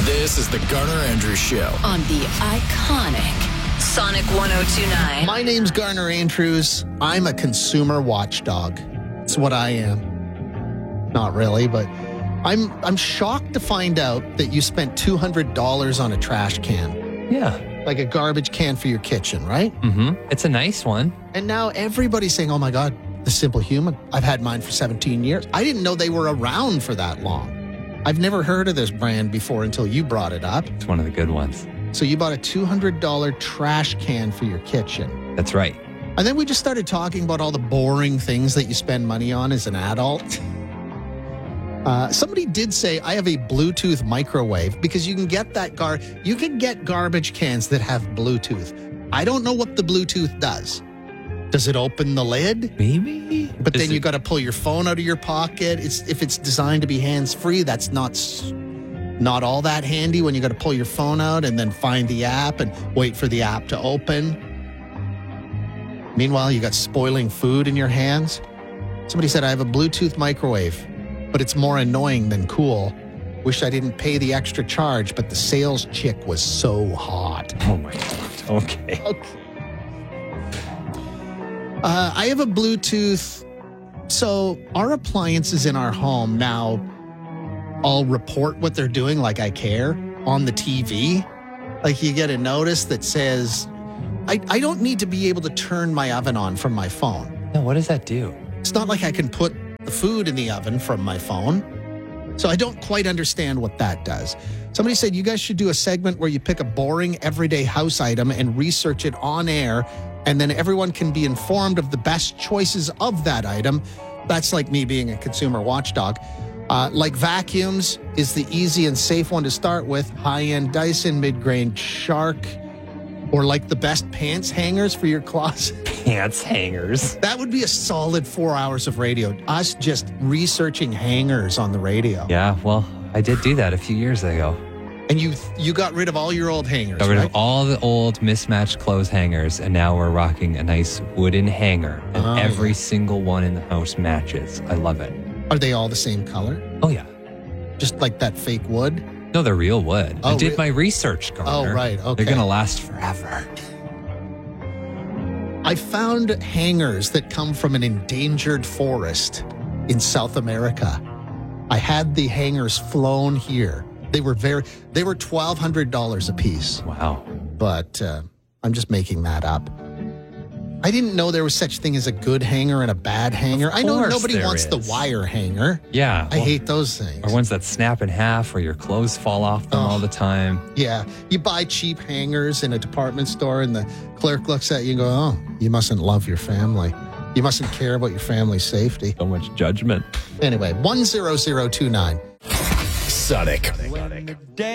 This is the Garner Andrews Show on the iconic Sonic 102.9. My name's Garner Andrews. I'm a consumer watchdog. That's what I am. Not really, but I'm shocked to find out that you spent $200 on a trash can. Yeah. Like a garbage can for your kitchen, right? Mm-hmm. It's a nice one. And now everybody's saying, oh my God, The Simple Human. I've had mine for 17 years. I didn't know they were around for that long. I've never heard of this brand before until you brought it up. It's one of the good ones. So you bought a $200 trash can for your kitchen. That's right. And then we just started talking about all the boring things that you spend money on as an adult. Somebody did say, I have a Bluetooth microwave, because you can get you can get garbage cans that have Bluetooth. I don't know what the Bluetooth does. Does it open the lid? Maybe. But then you got to pull your phone out of your pocket. If it's designed to be hands-free, that's not all that handy when you got to pull your phone out and then find the app and wait for the app to open. Meanwhile, you got spoiling food in your hands. Somebody said, I have a Bluetooth microwave, but it's more annoying than cool. Wish I didn't pay the extra charge, but the sales chick was so hot. Oh my God. Okay. I have a Bluetooth. So our appliances in our home now all report what they're doing, like I care, on the TV. Like you get a notice that says, I don't need to be able to turn my oven on from my phone. Now, what does that do? It's not like I can put the food in the oven from my phone. So I don't quite understand what that does. Somebody said you guys should do a segment where you pick a boring everyday house item and research it on air, and then everyone can be informed of the best choices of that item. That's like me being a consumer watchdog. Like vacuums is the easy and safe one to start with. High-end Dyson, mid-grain Shark, or like the best pants hangers for your closet. Pants hangers. That would be a solid 4 hours of radio. Us just researching hangers on the radio. Yeah, well, I did do that a few years ago. And you got rid of all your old hangers, Got rid right? of all the old mismatched clothes hangers, and now we're rocking a nice wooden hanger. And every single one in the house matches. I love it. Are they all the same color? Oh, yeah. Just like that fake wood? No, they're real wood. Oh, I did my research, Garner. Oh, right. Okay. They're going to last forever. I found hangers that come from an endangered forest in South America. I had the hangers flown here. They were $1,200 a piece. Wow. But I'm just making that up. I didn't know there was such thing as a good hanger and a bad hanger. I know nobody wants the wire hanger. Yeah. I hate those things. Or ones that snap in half, or your clothes fall off them all the time. Yeah. You buy cheap hangers in a department store and the clerk looks at you and goes, oh, you mustn't love your family. You mustn't care about your family's safety. So much judgment. Anyway, 10029. Sonic.